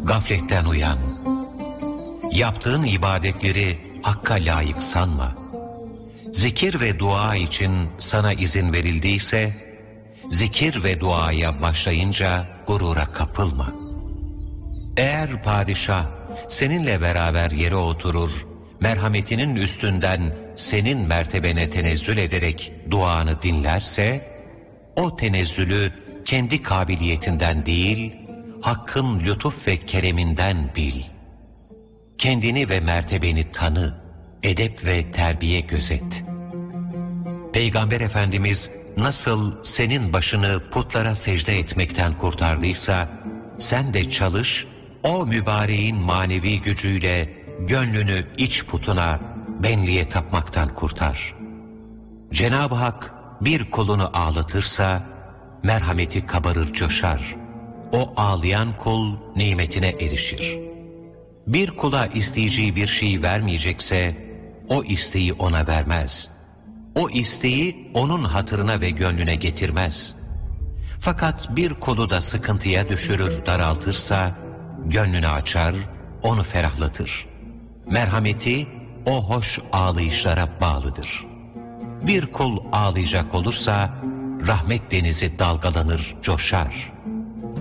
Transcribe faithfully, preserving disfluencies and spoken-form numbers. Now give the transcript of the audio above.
gafletten uyan. Yaptığın ibadetleri Hakk'a layık sanma. Zikir ve dua için sana izin verildiyse, zikir ve duaya başlayınca gurura kapılma. Eğer padişah seninle beraber yere oturur, merhametinin üstünden senin mertebene tenezzül ederek duanı dinlerse, o tenezzülü kendi kabiliyetinden değil, Hakk'ın lütuf ve kereminden bil. Kendini ve mertebeni tanı, edep ve terbiye gözet. Peygamber Efendimiz nasıl senin başını putlara secde etmekten kurtardıysa, sen de çalış, o mübareğin manevi gücüyle gönlünü iç putuna, benliğe tapmaktan kurtar. Cenab-ı Hak bir kulunu ağlatırsa, merhameti kabarır coşar. O ağlayan kul nimetine erişir. Bir kula isteyeceği bir şey vermeyecekse, o isteği ona vermez. O isteği onun hatırına ve gönlüne getirmez. Fakat bir kulu da sıkıntıya düşürür, daraltırsa, gönlünü açar, onu ferahlatır. Merhameti o hoş ağlayışlara bağlıdır. Bir kul ağlayacak olursa, rahmet denizi dalgalanır, coşar.